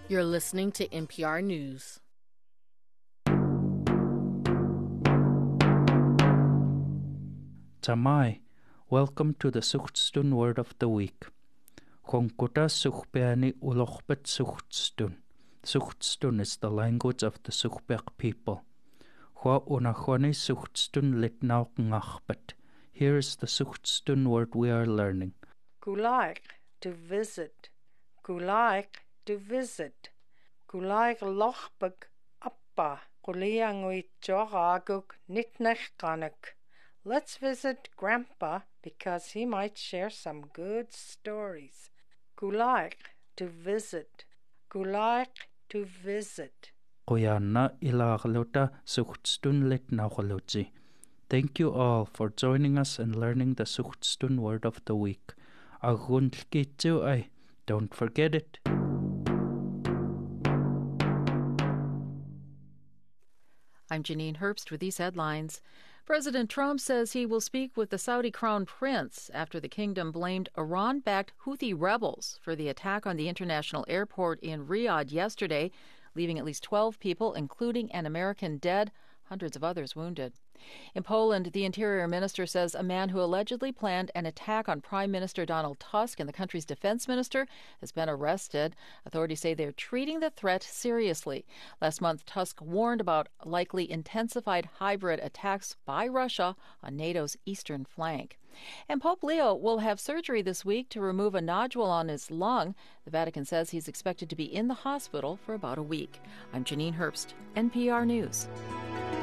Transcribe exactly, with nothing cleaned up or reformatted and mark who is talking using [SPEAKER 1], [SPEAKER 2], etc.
[SPEAKER 1] You're listening to N P R News.
[SPEAKER 2] Tamai, welcome to the Suchtstun Word of the Week. Chonkuta Suchbeani Ulochbet Suchtstun. Suchtstun is the language of the Suchbek people. Hwa unachwani Suchtstun litnau ngachbet. Here is the Suchtstun word we are learning.
[SPEAKER 3] Gulaik, to visit. Gulaik, to visit. Gulaik lochbek appa. Guliangui joraguk nitnechkanek. Let's visit Grandpa because he might share some good stories. Gulaik, to visit. Gulaik, to visit.
[SPEAKER 2] Qoyanna ilagluta Suchtstun litnaugaluti. Thank you all for joining us and learning the Suchtstun word of the week. Aguntlkitu ay, don't forget it.
[SPEAKER 4] I'm Janine Herbst with these headlines. President Trump says he will speak with the Saudi crown prince after the kingdom blamed Iran-backed Houthi rebels for the attack on the international airport in Riyadh yesterday, leaving at least twelve people, including an American, dead, hundreds of others wounded. In Poland, the Interior Minister says a man who allegedly planned an attack on Prime Minister Donald Tusk and the country's defense minister has been arrested. Authorities say they're treating the threat seriously. Last month, Tusk warned about likely intensified hybrid attacks by Russia on NATO's eastern flank. And Pope Leo will have surgery this week to remove a nodule on his lung. The Vatican says he's expected to be in the hospital for about a week. I'm Janine Herbst, N P R News.